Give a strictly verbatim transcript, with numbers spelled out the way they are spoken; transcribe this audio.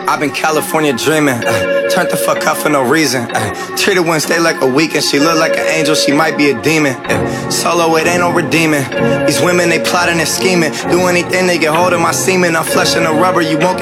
I've been California dreaming, uh, turned the fuck up for no reason. Uh, treated Wednesday like a weekend, she look like an angel, she might be a demon. Uh, solo, it ain't no redeeming. These women, they plotting and scheming. Do anything, they get hold of my semen. I'm flushing the rubber, you won't